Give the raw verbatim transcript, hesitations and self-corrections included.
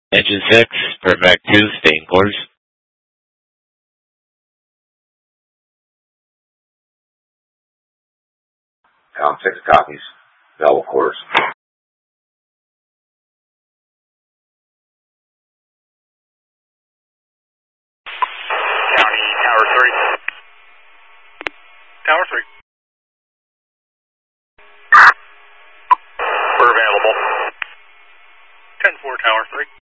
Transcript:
Engine six, Perfect two, stay in course. Com six copies. Bell, of course. County Tower three. Tower three. We're available. ten four Tower three.